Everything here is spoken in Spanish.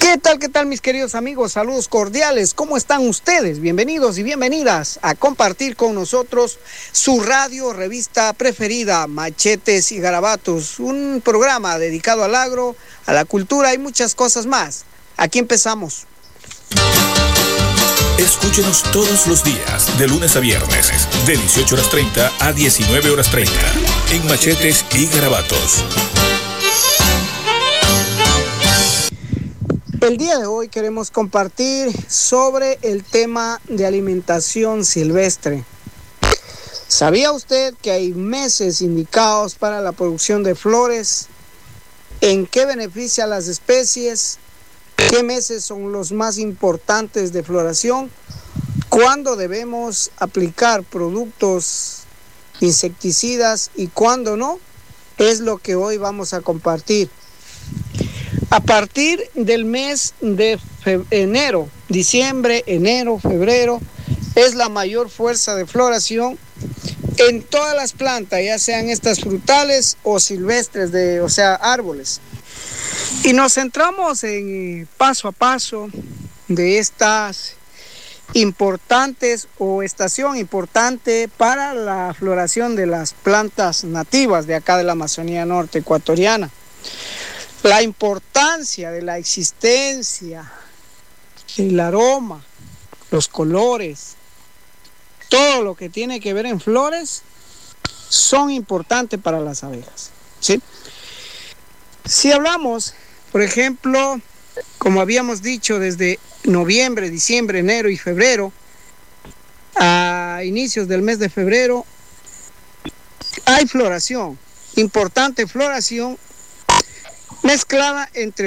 Qué tal, mis queridos amigos? Saludos cordiales. ¿Cómo están ustedes? Bienvenidos y bienvenidas a compartir con nosotros su radio revista preferida, Machetes y Garabatos, un programa dedicado al agro, a la cultura y muchas cosas más. Aquí empezamos. Escúchenos todos los días, de lunes a viernes, de 18:30 a 19:30, en Machetes y Garabatos. El día de hoy queremos compartir sobre el tema de alimentación silvestre. ¿Sabía usted que hay meses indicados para la producción de flores? ¿En qué beneficia a las especies? ¿Qué meses son los más importantes de floración? ¿Cuándo debemos aplicar productos insecticidas y cuándo no? Es lo que hoy vamos a compartir. A partir del mes de enero, diciembre, enero, febrero, es la mayor fuerza de floración en todas las plantas, ya sean estas frutales o silvestres, o sea, árboles. Y nos centramos en paso a paso de estas importantes o estación importante para la floración de las plantas nativas de acá de la Amazonía norte ecuatoriana. La importancia de la existencia, el aroma, los colores, todo lo que tiene que ver en flores son importantes para las abejas, ¿sí? Si hablamos, por ejemplo, como habíamos dicho, desde noviembre, diciembre, enero y febrero, a inicios del mes de febrero, hay floración, importante floración, mezclada entre